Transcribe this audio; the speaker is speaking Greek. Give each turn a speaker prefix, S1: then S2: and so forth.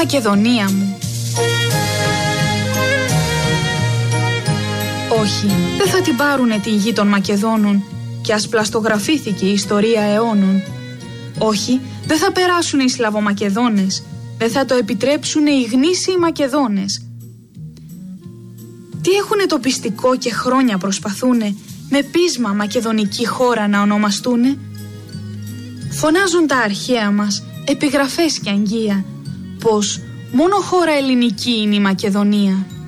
S1: Μακεδονία μου. Όχι, δεν θα την πάρουνε τη γη των Μακεδόνων, κι ας πλαστογραφήθηκε η ιστορία αιώνων. Όχι, δεν θα περάσουνε οι Σλαβομακεδόνες, δεν θα το επιτρέψουνε οι γνήσιοι Μακεδόνες. Τι έχουνε το πιστικό και χρόνια προσπαθούνε με πείσμα μακεδονική χώρα να ονομαστούνε. Φωνάζουν τα αρχαία μας, επιγραφές και αγγεία, πως μόνο χώρα ελληνική είναι η Μακεδονία.